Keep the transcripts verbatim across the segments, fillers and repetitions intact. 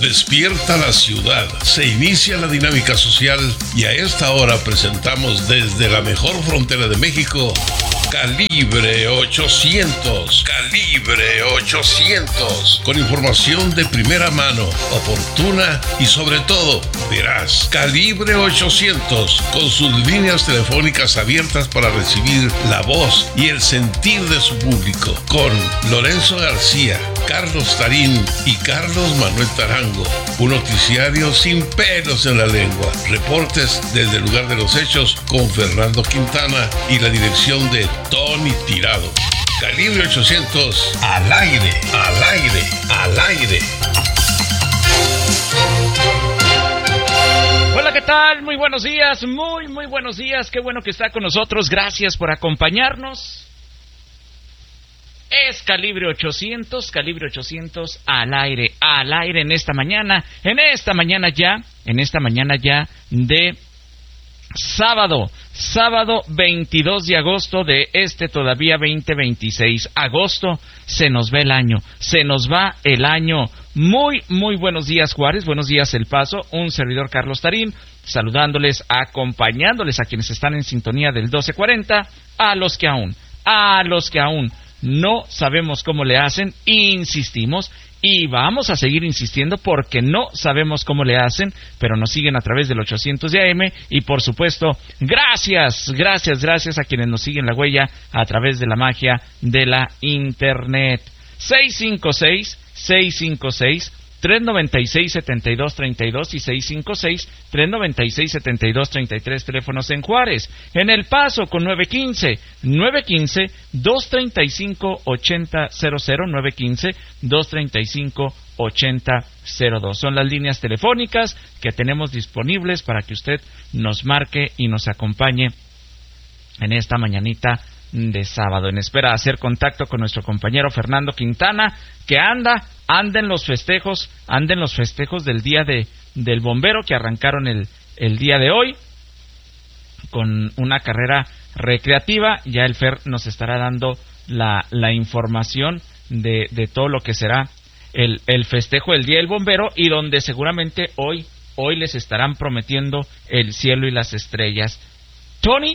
Despierta la ciudad, se inicia la dinámica social y a esta hora presentamos desde la mejor frontera de México, Calibre ochocientos, Calibre ochocientos, con información de primera mano, oportuna y sobre todo veraz. Calibre ochocientos, con sus líneas telefónicas abiertas para recibir la voz y el sentir de su público, con Lorenzo García, Carlos Tarín y Carlos Manuel Tarango. Un noticiario sin pelos en la lengua. Reportes desde el lugar de los hechos con Fernando Quintana y la dirección de Tony Tirado. Calibre ochocientos, al aire, al aire, al aire. Hola, ¿qué tal? Muy buenos días, muy, muy buenos días. Qué bueno que está con nosotros. Gracias por acompañarnos. Es Calibre ochocientos, Calibre ochocientos al aire, al aire en esta mañana, en esta mañana ya, en esta mañana ya de sábado, sábado veintidós de agosto de este todavía veinte veintiséis. Agosto, se nos va el año, se nos va el año. Muy, muy buenos días, Juárez, buenos días, El Paso, un servidor Carlos Tarín, saludándoles, acompañándoles a quienes están en sintonía del doce cuarenta, a los que aún, a los que aún no sabemos cómo le hacen, insistimos y vamos a seguir insistiendo porque no sabemos cómo le hacen, pero nos siguen a través del ochocientos de A M y por supuesto, gracias, gracias, gracias a quienes nos siguen la huella a través de la magia de la Internet. seis cinco seis, seis cinco seis, tres nueve seis, siete dos tres dos y seis cinco seis, tres nueve seis, siete dos tres tres, teléfonos en Juárez. En El Paso con nueve uno cinco, nueve uno cinco, dos tres cinco, ocho cero cero cero, nueve uno cinco, dos tres cinco, ocho cero cero dos. Son las líneas telefónicas que tenemos disponibles para que usted nos marque y nos acompañe en esta mañanita de sábado, en espera de hacer contacto con nuestro compañero Fernando Quintana, que anda, anda en los festejos, anda en los festejos del día de del bombero que arrancaron el, el día de hoy con una carrera recreativa. Ya el Fer nos estará dando la, la información de, de todo lo que será el, el festejo del día del bombero y donde seguramente hoy, hoy les estarán prometiendo el cielo y las estrellas. Tony.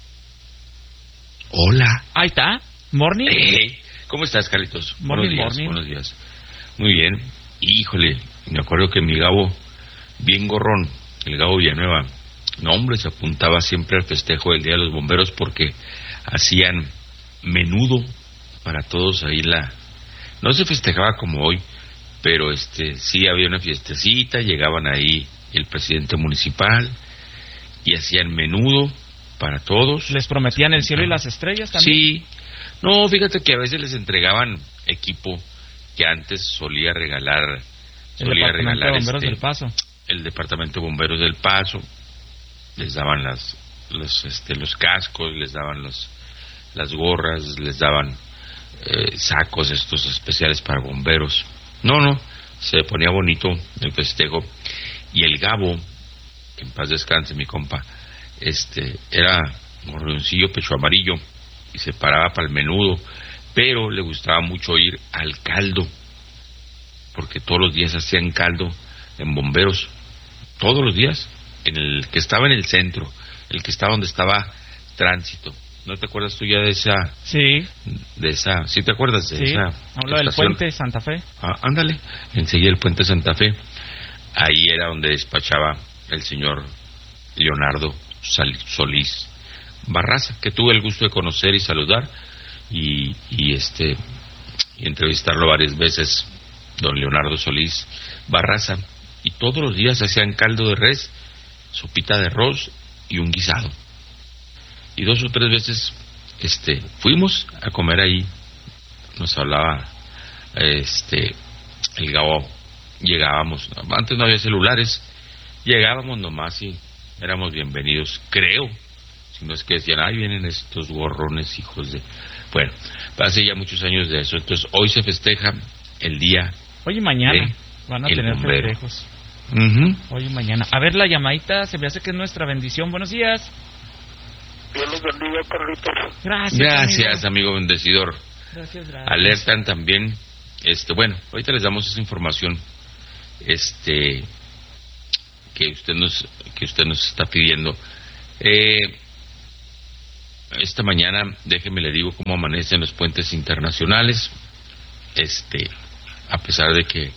Hola. Ahí está. Morning. Hey, ¿cómo estás, Carlitos? Morning, buenos días, morning. buenos días. Muy bien. Híjole, me acuerdo que mi Gabo, bien gorrón, el Gabo Villanueva, no, hombre, se apuntaba siempre al festejo del Día de los Bomberos porque hacían menudo para todos ahí la... No se festejaba como hoy, pero este sí había una fiestecita, llegaban ahí el presidente municipal y hacían menudo para todos. ¿Les prometían el cielo y las estrellas también? Sí. No, fíjate que a veces les entregaban equipo que antes solía regalar solía el Departamento regalar de Bomberos este, del Paso. El Departamento de Bomberos del Paso. Les daban las los este los cascos, les daban los las gorras, les daban eh, sacos estos especiales para bomberos. No, no, se ponía bonito el festejo. Y el Gabo, que en paz descanse mi compa, este era gordoncillo, pecho amarillo, y se paraba para el menudo, pero le gustaba mucho ir al caldo, porque todos los días hacían caldo en bomberos, todos los días, en el que estaba en el centro, el que estaba donde estaba Tránsito. ¿No te acuerdas tú ya de esa? Sí. De esa, ¿sí te acuerdas de sí. esa? Habla del puente Santa Fe. Ah, ándale, enseguida el puente Santa Fe. Ahí era donde despachaba el señor Leonardo Solís Barraza, que tuve el gusto de conocer y saludar y, y este y entrevistarlo varias veces, don Leonardo Solís Barraza, y todos los días hacían caldo de res, sopita de arroz y un guisado, y dos o tres veces este fuimos a comer ahí. Nos hablaba este el Gabo, llegábamos, antes no había celulares, llegábamos nomás y éramos bienvenidos, creo. Si no es que decían, ay, vienen estos gorrones hijos de... Bueno, hace ya muchos años de eso. Entonces, hoy se festeja el día... Hoy y mañana van a tener bombero. festejos. Uh-huh. Hoy y mañana. A ver, la llamadita, se me hace que es nuestra bendición. Buenos días. Dios los bendiga, Carlitos. Gracias, Gracias, amigo, amigo bendecido. Gracias, gracias. Alertan también, este, bueno, ahorita les damos esa información este que usted nos que usted nos está pidiendo. Eh, esta mañana, déjeme le digo cómo amanecen los puentes internacionales. Este, a pesar de que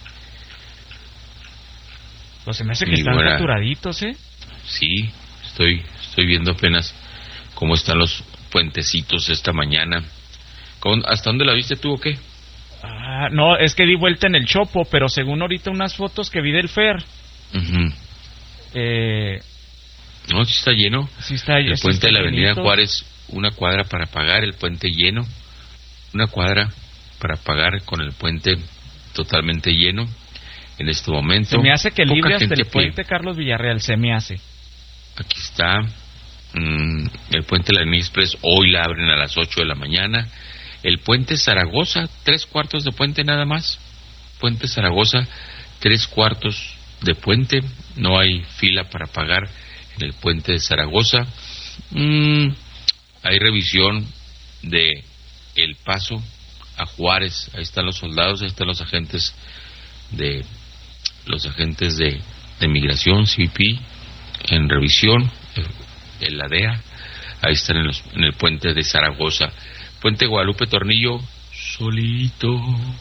pues se me hace que están buena, saturaditos, ¿eh? Sí, estoy estoy viendo apenas cómo están los puentecitos esta mañana. ¿Hasta dónde la viste tú o qué? Ah, no, es que di vuelta en el Chopo, pero según ahorita unas fotos que vi del Fer. Uh-huh. Eh, no, sí está lleno. Sí está lleno. El puente de la llenito. Avenida Juárez, una cuadra para pagar, el puente lleno. Una cuadra para pagar con el puente totalmente lleno en este momento. Se me hace que libre hasta el puente pie. Carlos Villarreal, se me hace. Aquí está. Mm, el puente de la Avenida Express, hoy la abren a las ocho de la mañana. El puente Zaragoza, tres cuartos de puente nada más. Puente Zaragoza, tres cuartos de puente. No hay fila para pagar en el puente de Zaragoza. Mm, hay revisión de el paso a Juárez. Ahí están los soldados, ahí están los agentes de los agentes de, de migración, C B P, en revisión, en la D E A. Ahí están en, los, en el puente de Zaragoza. Puente Guadalupe Tornillo, solito,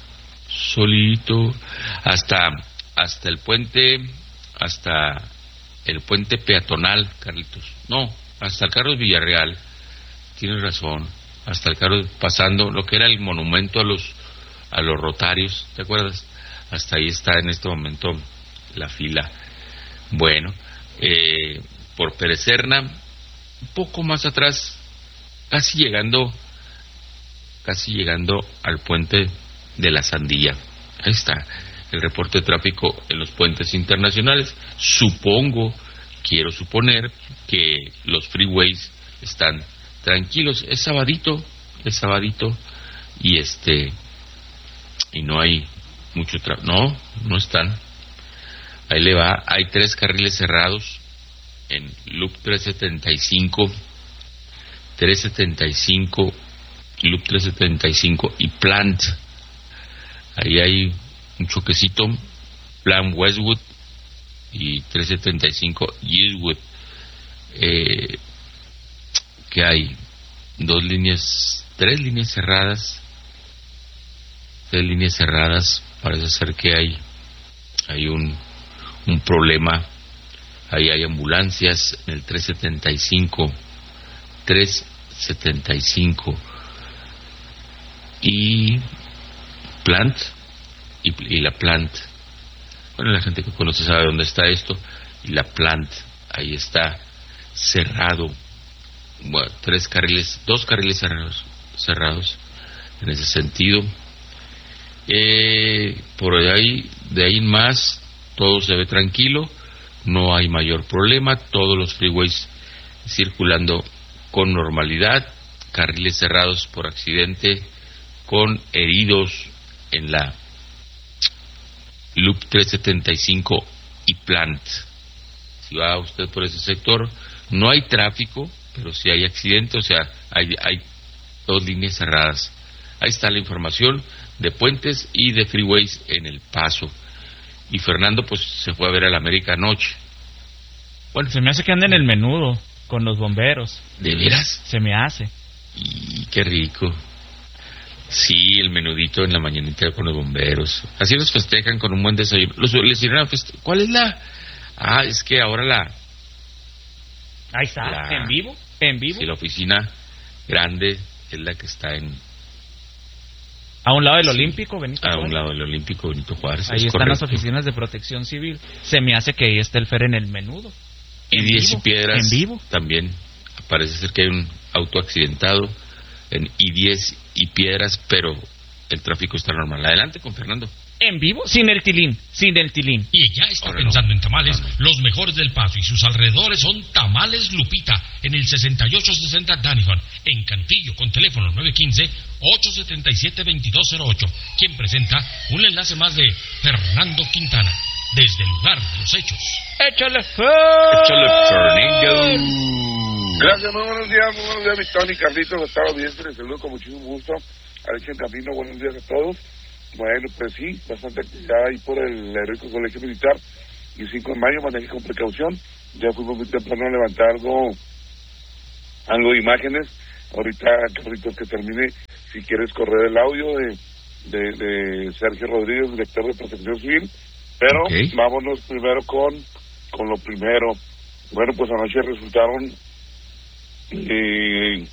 solito, hasta hasta el puente, hasta el puente peatonal, Carlitos. No, hasta el Carlos Villarreal. Tienes razón. Hasta el Carlos, pasando lo que era el monumento a los a los rotarios, ¿te acuerdas? Hasta ahí está en este momento la fila. Bueno, eh, por Perecerna, un poco más atrás, casi llegando. casi llegando al puente de la Sandía. Ahí está el reporte de tráfico en los puentes internacionales. Supongo, quiero suponer que los freeways están tranquilos. Es sabadito, es sabadito y este y no hay mucho tráfico. No, no están. Ahí le va. Hay tres carriles cerrados en Loop trescientos setenta y cinco, trescientos setenta y cinco, Loop trescientos setenta y cinco y Plant. Ahí hay un choquecito, Plant Westwood y trescientos setenta y cinco Eastwood. Eh, que hay dos líneas, tres líneas cerradas, tres líneas cerradas. Parece ser que hay hay un un problema. Ahí hay ambulancias en el trescientos setenta y cinco, trescientos setenta y cinco y Plant y, y la Plant. Bueno, la gente que conoce sabe dónde está esto. Y la Plant, ahí está cerrado. Bueno, tres carriles, dos carriles cerrados, cerrados en ese sentido. Eh, por ahí, de ahí en más, todo se ve tranquilo, no hay mayor problema, todos los freeways circulando con normalidad, carriles cerrados por accidente, con heridos en la Loop trescientos setenta y cinco y Plant. Si va usted por ese sector, no hay tráfico, pero sí hay accidente, o sea, hay, hay dos líneas cerradas. Ahí está la información de puentes y de freeways en El Paso. Y Fernando pues se fue a ver a la América anoche. Bueno, se me hace que anda en el Menudo con los bomberos. ¿De veras? Se me hace. Y qué rico. Sí, el menudito en la mañanita con los bomberos. Así los festejan con un buen desayuno. Los, les irán a feste- ¿Cuál es la? Ah, es que ahora la... Ahí está, la... en vivo, en vivo. Sí, la oficina grande es la que está en... A un lado del sí, Olímpico, Benito Juárez. A un lado del Olímpico, Benito Juárez. Ahí es están correcto. las oficinas de protección civil. Se me hace que ahí está el Fer en el Menudo. Y diez y Piedras. En vivo. También parece ser que hay un auto accidentado en I diez y Piedras, pero el tráfico está normal. Adelante con Fernando. En vivo, sin el tilín, sin el tilín. Y ya está Ahora pensando no. en tamales. No, no. Los mejores del Paso y sus alrededores son Tamales Lupita en el sesenta y ocho sesenta Danison, en Cantillo, con teléfono nueve uno cinco, ocho siete siete, dos dos cero ocho. Quien presenta un enlace más de Fernando Quintana, desde el lugar de los hechos. ¡Échale Fer! Échale, Fernando. Gracias, muy buenos días, muy buenos días, mi Tony, Carlitos, Gustavo, bien, les saludo con muchísimo gusto. Alex en Camino, buenos días a todos. Bueno, pues sí, bastante actividad ahí por el Heroico Colegio Militar. Y cinco de mayo, maneje con precaución. Ya fuimos muy temprano a levantar algo, algo de imágenes. Ahorita, Carlitos, que termine, si quieres correr el audio de, de, de Sergio Rodríguez, director de Protección Civil. Pero okay, vámonos primero con, con lo primero. Bueno, pues anoche resultaron, eh,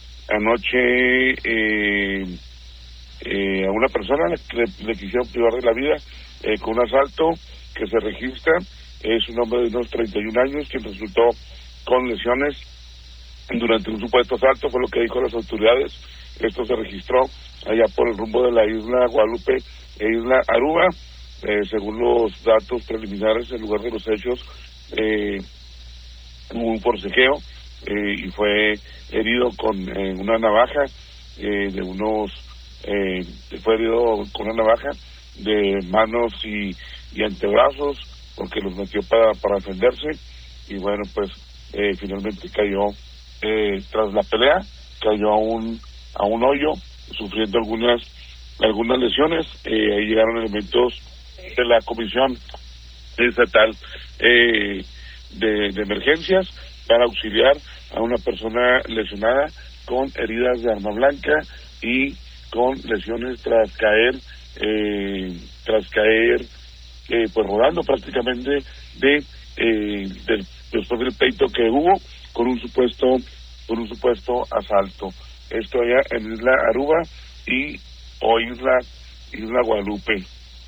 anoche eh, eh, a una persona le, le, le quisieron privar de la vida eh, con un asalto que se registra. Es un hombre de unos treinta y un años quien resultó con lesiones durante un supuesto asalto, fue lo que dijo las autoridades. Esto se registró allá por el rumbo de la isla Guadalupe e isla Aruba. Eh, según los datos preliminares, en lugar de los hechos, eh, hubo un forcejeo eh, y fue herido con eh, una navaja eh, de unos, eh, fue herido con una navaja de manos y, y antebrazos, porque los metió para, para defenderse, y bueno, pues eh, finalmente cayó, eh, tras la pelea, cayó a un, a un hoyo, sufriendo algunas, algunas lesiones. Eh, ahí llegaron elementos de la Comisión Estatal eh, de, de Emergencias para auxiliar a una persona lesionada con heridas de arma blanca y con lesiones tras caer, eh, tras caer, eh, pues rodando prácticamente de, eh, del, después del pleito que hubo con un supuesto, con un supuesto asalto. Esto allá en Isla Aruba y o Isla, Isla Guadalupe.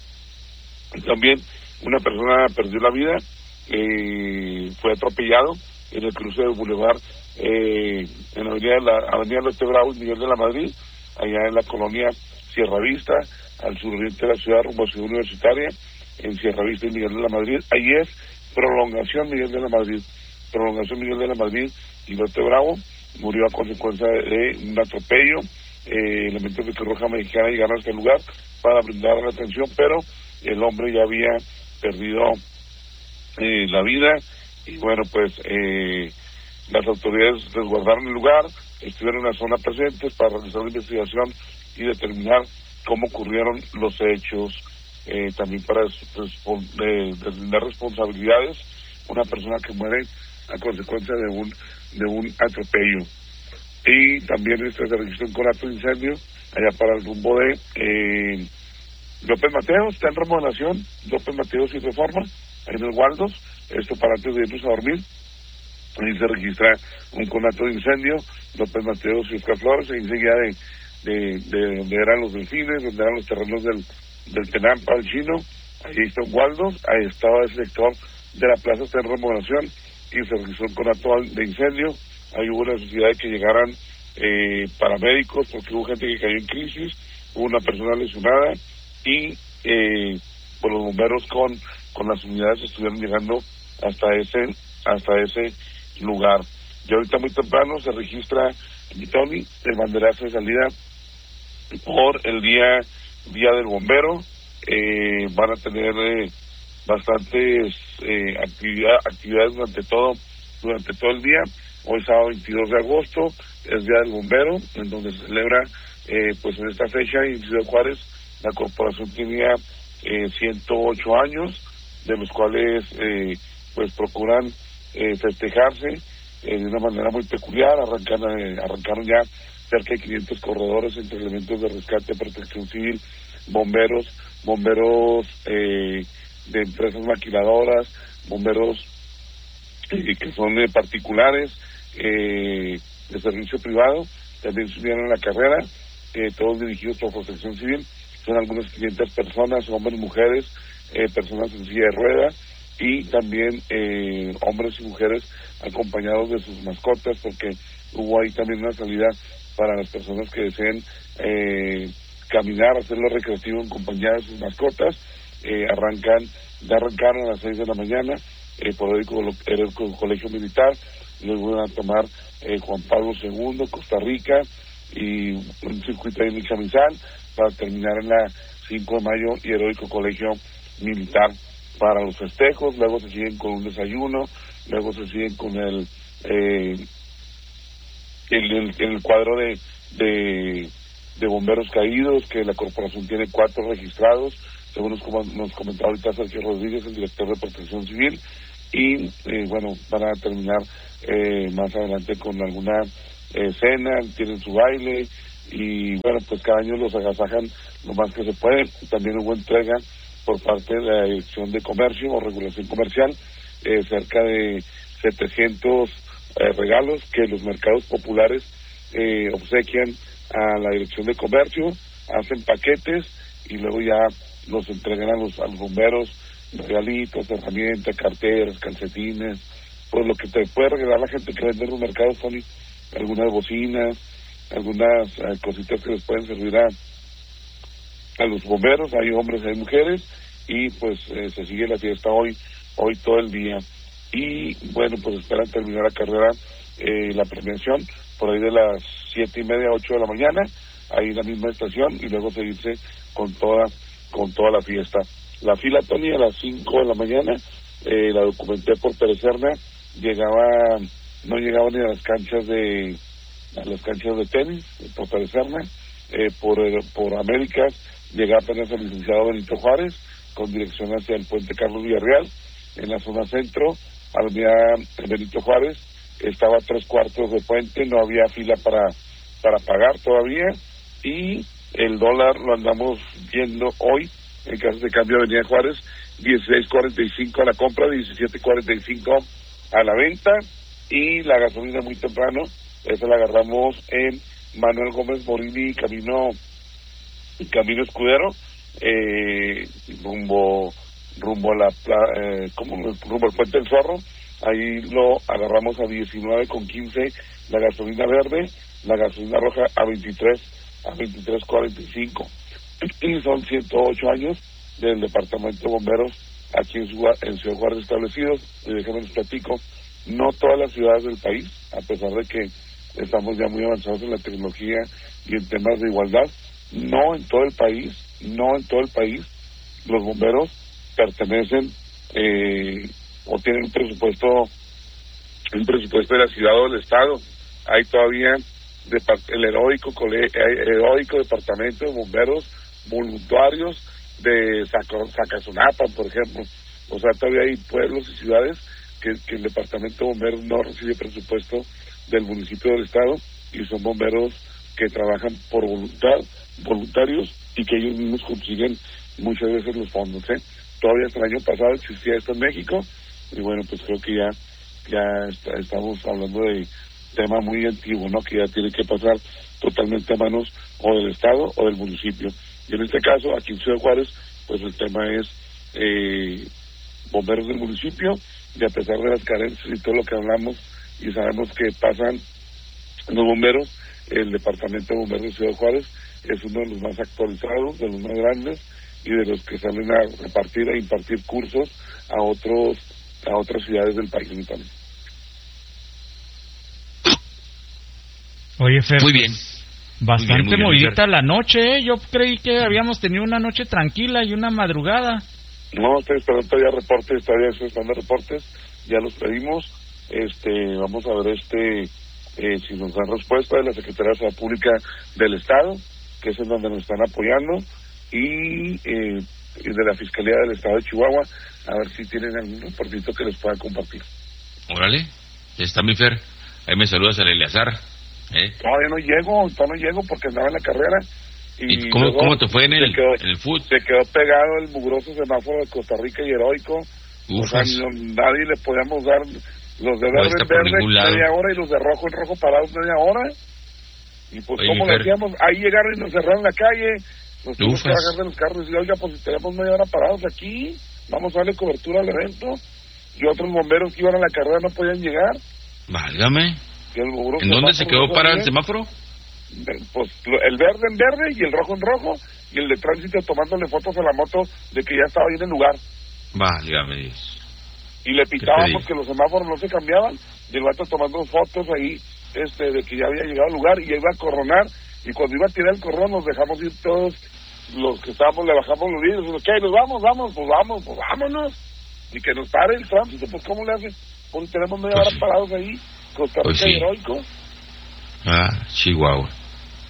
También una persona perdió la vida, eh, fue atropellado en el cruce del Boulevard, eh, en la avenida, la, avenida Lote Bravo y Miguel de la Madrid, allá en la colonia Sierra Vista, al suroriente de la ciudad, rumbo a Ciudad Universitaria, en Sierra Vista y Miguel de la Madrid. Ahí es prolongación Miguel de la Madrid, prolongación Miguel de la Madrid y Lote Bravo. Murió a consecuencia de un atropello. Eh, elementos de Cruz Roja Mexicana llegaron a este lugar para brindar la atención, pero el hombre ya había perdido eh, la vida. Y bueno, pues eh, las autoridades resguardaron el lugar, estuvieron en la zona presentes para realizar la investigación y determinar cómo ocurrieron los hechos, eh, también para deslindar responsabilidades. Una persona que muere a consecuencia de un de un atropello. Y también este se registró un conato de incendio allá para el rumbo de eh, López Mateos, está en remodelación, López Mateos y Reforma, ahí en el Waldos, esto para antes de irnos a dormir. Ahí se registra un conato de incendio, López Mateos y Oscar Flores, ahí enseguida de, de, de donde eran los delfines, donde eran los terrenos del, del Tenampa, el Chino. Ahí está un Waldos, ahí estaba el sector de la plaza, está en remodelación, y se registró un conato de incendio. Ahí hubo la necesidad de que llegaran eh, paramédicos, porque hubo gente que cayó en crisis, hubo una persona lesionada, y eh, pues los bomberos con, con las unidades estuvieron llegando hasta ese hasta ese lugar. Y ahorita muy temprano se registra en Tony el banderazo de salida por el día día del bombero. Eh, van a tener eh, bastantes eh, actividad, actividades durante todo durante todo el día. Hoy sábado veintidós de agosto es Día del Bombero, en donde se celebra eh, pues en esta fecha en Ciudad Juárez. La corporación tenía eh, ciento ocho años, de los cuales eh, pues procuran eh, festejarse eh, de una manera muy peculiar. Arrancan, eh, arrancaron ya cerca de quinientos corredores entre elementos de rescate, protección civil, bomberos, bomberos eh, de empresas maquiladoras, bomberos eh, que son eh, particulares, eh, de servicio privado. También subieron la carrera, eh, todos dirigidos por protección civil. Son algunas quinientas personas, hombres, mujeres, eh, personas en silla de ruedas, y también eh, hombres y mujeres acompañados de sus mascotas, porque hubo ahí también una salida para las personas que deseen eh, caminar, hacerlo recreativo en compañía de sus mascotas. Eh, arrancan, ya arrancaron a las seis de la mañana eh, por el, el Colegio Militar. Luego van a tomar eh, Juan Pablo segundo, Costa Rica, y un circuito ahí en el Chamizal, para terminar en la cinco de mayo y Heroico Colegio Militar para los festejos. Luego se siguen con un desayuno, luego se siguen con el eh, el, el, el cuadro de, de de bomberos caídos, que la corporación tiene cuatro registrados, según nos, nos comentaba ahorita Sergio Rodríguez, el director de Protección Civil, y eh, bueno, van a terminar eh, más adelante con alguna eh, cena, tienen su baile, y bueno, pues cada año los agasajan lo más que se puede. También hubo entrega por parte de la Dirección de Comercio o Regulación Comercial, eh, cerca de setecientos eh, regalos que los mercados populares eh, obsequian a la Dirección de Comercio, hacen paquetes y luego ya los entregan a los, a los bomberos, regalitos, herramientas, carteras, calcetines, pues lo que te puede regalar la gente que vende en los mercados, son algunas bocinas, algunas eh, cositas que les pueden servir a, a los bomberos. Hay hombres, hay mujeres, y pues eh, se sigue la fiesta hoy, hoy todo el día. Y bueno, pues esperan terminar la carrera, eh, la premiación, por ahí de las siete y media, ocho de la mañana, ahí en la misma estación, y luego seguirse con toda, con toda la fiesta. La fila, Tony, a las cinco de la mañana, eh, la documenté por Perecerna, llegaba, no llegaba ni a las canchas de, a las canchas de tenis, por Perecerna, eh, por, por Américas, llegaba apenas el licenciado Benito Juárez, con dirección hacia el puente Carlos Villarreal. En la zona centro, avenida Benito Juárez, estaba a tres cuartos de puente, no había fila para, para pagar todavía, y el dólar lo andamos viendo hoy, en caso de cambio avenida Juárez, dieciséis cuarenta y cinco a la compra, diecisiete cuarenta y cinco a la venta, y la gasolina muy temprano, esa la agarramos en Manuel Gómez Morini, camino, camino Escudero, eh, rumbo rumbo a la eh, ¿cómo? rumbo al Puente del Zorro. Ahí lo agarramos a diecinueve con quince la gasolina verde, la gasolina roja a veintitrés a veintitrés cuarenta y cinco. Y son ciento ocho años del Departamento de Bomberos aquí en Ciudad, en Ciudad Juárez establecidos. Y déjenme les platico, no todas las ciudades del país, a pesar de que estamos ya muy avanzados en la tecnología y en temas de igualdad, no en todo el país, no en todo el país, los bomberos pertenecen eh, o tienen un presupuesto, un presupuesto de la ciudad o del estado. Hay todavía de, el heroico, cole, heroico departamento de bomberos voluntarios de Zacazonapa, por ejemplo. O sea, todavía hay pueblos y ciudades que, que el departamento de bomberos no recibe presupuesto del municipio del estado, y son bomberos que trabajan por voluntad, voluntarios, y que ellos mismos consiguen muchas veces los fondos, ¿eh? Todavía hasta el año pasado existía esto en México, y bueno, pues creo que ya ya está, estamos hablando de tema muy antiguo, ¿no? Que ya tiene que pasar totalmente a manos o del estado o del municipio. Y en este caso, aquí en Ciudad Juárez, pues el tema es eh, bomberos del municipio, y a pesar de las carencias y todo lo que hablamos y sabemos que pasan los bomberos, el departamento de bomberos de Ciudad Juárez es uno de los más actualizados, de los más grandes, y de los que salen a repartir e impartir cursos a otros a otras ciudades del país también. Oye, Fer, muy bien, bastante muy bien, muy movidita bien, la noche, ¿eh? Yo creí que habíamos tenido una noche tranquila y una madrugada. No, estoy esperando todavía reportes, todavía estoy esperando reportes, ya los pedimos, este, vamos a ver este eh, si nos dan respuesta de la Secretaría de Salud Pública del Estado, que es en donde nos están apoyando, y, eh, y de la Fiscalía del Estado de Chihuahua, a ver si tienen algún reportito que les pueda compartir. Órale, ya está mi Fer, ahí me saludas al Eleazar, ¿eh? Todavía no llego, todavía no llego porque andaba en la carrera. ¿Y, ¿Y cómo, cómo te fue en el, quedó, en el fútbol? Se quedó pegado el mugroso semáforo de Costa Rica y heroico. Ufas. O sea, no, nadie le podíamos dar los de verde en verde media hora y los de rojo en rojo parados media hora. Y pues, Oye, ¿cómo lo hacíamos? Ahí llegaron y nos cerraron la calle. Nos tuvimos que bajar de los carros y, oiga, pues si tenemos media hora parados aquí, vamos a darle cobertura al evento. Y otros bomberos que iban a la carrera no podían llegar. Válgame. Y el ¿En dónde se quedó parado el semáforo? Pues el verde en verde y el rojo en rojo, y el de tránsito tomándole fotos a la moto de que ya estaba ahí en el lugar. Válgame Dios. Y le pitábamos que los semáforos no se cambiaban, y el vato tomando fotos ahí este de que ya había llegado al lugar y ya iba a coronar, y cuando iba a tirar el corrón nos dejamos ir todos los que estábamos, le bajamos los vidrios, ¿qué? ¿Nos vamos? Vamos, pues vamos, pues vámonos. Y que nos pare el tránsito, pues ¿cómo le hace? Pues tenemos media hora pues sí. parados ahí, Costa Rica pues sí. y heroico. Ah, Chihuahua.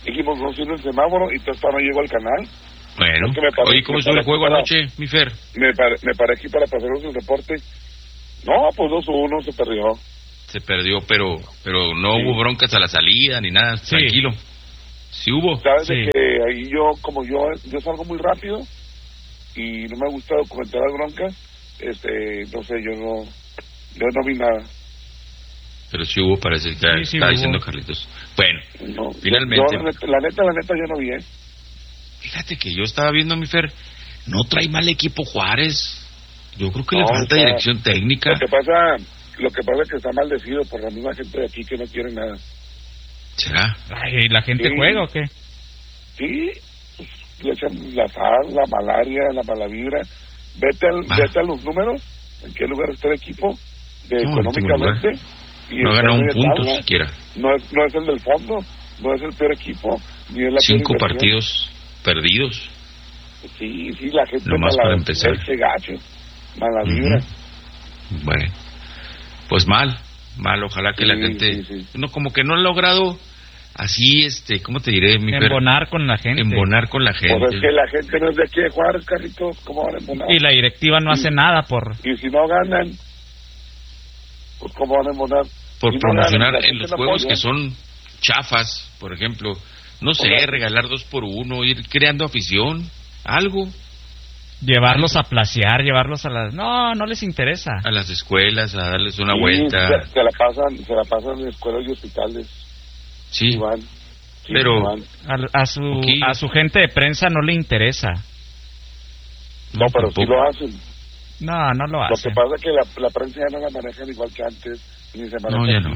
dijimos, no sirve el semáforo, y entonces no llego al canal. Bueno, me paré, oye, ¿cómo estuvo el juego para, anoche, mi Fer? Me paré, me paré aquí para pasaros el reporte. No, pues dos uno se perdió. Se perdió, pero pero no sí. hubo broncas a la salida ni nada, sí. tranquilo. Sí hubo. Sabes sí. de que ahí yo, como yo yo salgo muy rápido y no me gusta documentar las broncas, este, no sé, yo no, yo no vi nada. Pero sí hubo, parece que sí, sí está hubo. diciendo Carlitos. Bueno, no, finalmente. Yo, yo, la, neta, la neta, la neta, yo no vi, ¿eh? Fíjate que yo estaba viendo, mi Fer, no trae mal equipo Juárez. Yo creo que no, le falta o sea, dirección técnica. Lo que pasa, lo que pasa es que está maldecido por la misma gente de aquí que no quiere nada. ¿Será? Ay, ¿la gente sí. juega o qué? Sí, pues, le echan la sal, la malaria, la mala vibra. Vete, al, ah. vete a los números, en qué lugar está el equipo, de no, económicamente. Y no gana un punto tabla. siquiera. No es, no es el del fondo, no es el peor equipo, ni es la Cinco partidos perdidos. Sí, sí, la gente nomás mala, para empezar. Ese gacho, mala vibra. Uh-huh. Bueno, pues mal, mal, ojalá que sí, la gente, sí, sí. no, como que no ha logrado así, este, ¿cómo te diré? Mi embonar per... con la gente. Embonar con la gente. Pues es que la gente no es de aquí de Juárez, Carlitos, ¿cómo van a embonar? Y la directiva no sí. hace nada por... Y si no ganan, pues ¿cómo van a embonar? Por si promocionar no ganan, en los no juegos apoya. Que son chafas, por ejemplo, no sé, okay. regalar dos por uno, ir creando afición, algo. Llevarlos a placear, llevarlos a las... No, no les interesa. A las escuelas, a darles una sí, vuelta. Se, se la pasan, se la pasan en escuelas y hospitales. Sí, y van, sí pero... Van. A, a, su, okay. a su gente de prensa no le interesa. No, no pero sí lo hacen. No, no lo hacen. Lo que pasa es que la, la prensa ya no la manejan igual que antes. Ni se no, ya no.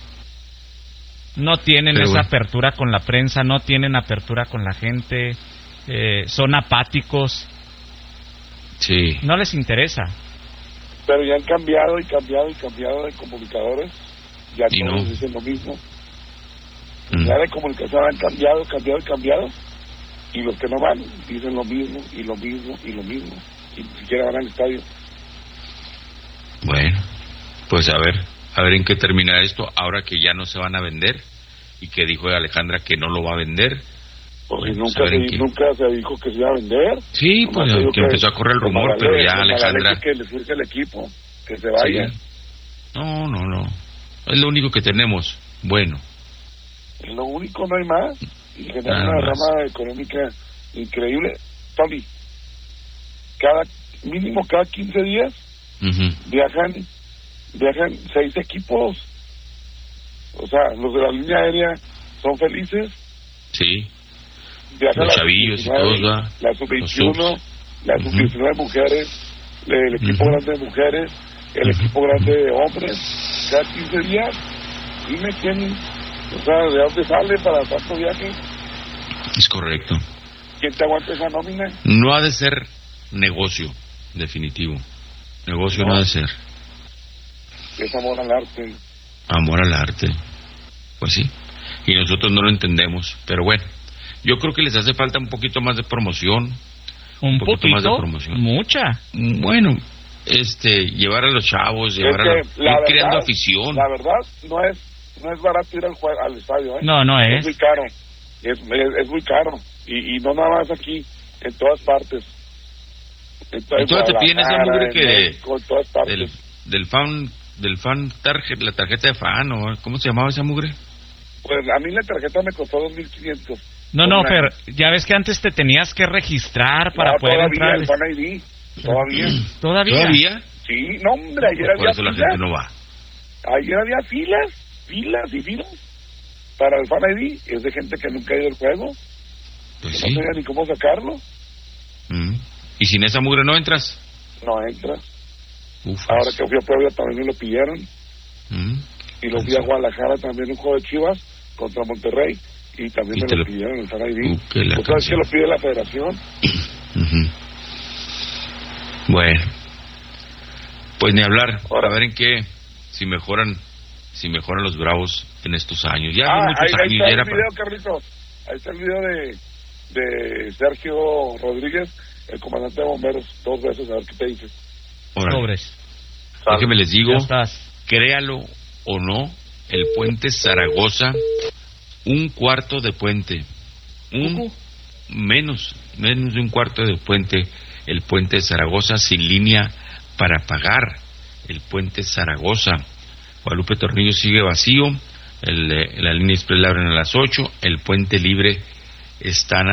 No tienen pero esa bueno. apertura con la prensa, no tienen apertura con la gente, eh, son apáticos. Sí. No les interesa. Pero ya han cambiado y cambiado y cambiado de comunicadores. Ya y todos no. dicen lo mismo. Mm. Ya de comunicación han cambiado, cambiado y cambiado. Y los que no van dicen lo mismo y lo mismo y lo mismo. Y ni siquiera van al estadio. Bueno, pues a ver, a ver en qué termina esto. Ahora que ya no se van a vender y que dijo Alejandra que no lo va a vender. Porque bueno, nunca, se, nunca se dijo que se iba a vender. Sí, no pues que, que empezó a correr el rumor, pero leche, ya Alejandra... Que le surge el equipo, que se vaya. Sí. No, no, no. Es lo único que tenemos. Bueno. Es lo único, no hay más. Y genera una rama económica increíble. Tony, cada mínimo cada quince días uh-huh. viajan viajan seis equipos. O sea, los de la línea aérea son felices. Sí. Viajan los chavillos y todos, ¿va? La sub veintiuno, la sub diecinueve uh-huh. mujeres, el equipo uh-huh. grande de mujeres, el uh-huh. equipo grande de hombres, cada quince días. Dime quién, o sea, ¿de dónde sale para tanto viaje? Es correcto. ¿Quién te aguanta esa nómina? No ha de ser negocio, definitivo. Negocio no, no ha de ser. Es amor al arte. Amor al arte. Pues sí. Y nosotros no lo entendemos, pero bueno. Yo creo que les hace falta un poquito más de promoción. Un, un poquito, poquito más de promoción. Mucha. Bueno, este, llevar a los chavos, llevar es a la, los, la ir verdad, creando afición. La verdad, no es, no es barato ir al, al estadio, ¿eh? No, no es. Es muy caro. Es, es, es muy caro. Y, y no nada más aquí, en todas partes. En todas y te piden esa mugre que de, México, en todas partes. Del, del fan, del fan tarjeta, la tarjeta de fan, ¿o cómo se llamaba esa mugre? Pues a mí la tarjeta me costó dos mil quinientos. No, no, Fer, ya ves que antes te tenías que registrar para no, poder todavía, entrar. El Fan I D, todavía. ¿Todavía? ¿Todavía? Sí, no, hombre, ayer pues había por eso filas. La gente no va. Ayer había filas, filas y filas para el Fan I D. Es de gente que nunca ha ido al juego. Pues que sí. No sabía ni cómo sacarlo. Mm. ¿Y sin esa mugre no entras? No entras. Ufas. Ahora que fui a Puebla también me lo pidieron. Mm. Y lo fui a Guadalajara también, un juego de Chivas contra Monterrey. Y también y me lo, lo pidieron el Fan I D. Uh, que la ¿Tú sabes que lo pide la federación? Uh-huh. Bueno, pues ni hablar. Ahora. A ver en qué, si mejoran, si mejoran los Bravos en estos años. Ya ah, muchos ahí, años. ahí está Ya el era video, para... Carlitos. Ahí está el video de, de Sergio Rodríguez, el comandante de bomberos, dos veces, a ver qué te dice. Pobres. Déjenme les digo, ya estás. Créalo o no, el puente Zaragoza, un cuarto de puente, un uh-huh. menos, menos de un cuarto de puente, el puente de Zaragoza sin línea para pagar, el puente Zaragoza. Guadalupe Tornillo sigue vacío, el, la línea express la abren a las ocho, el puente libre están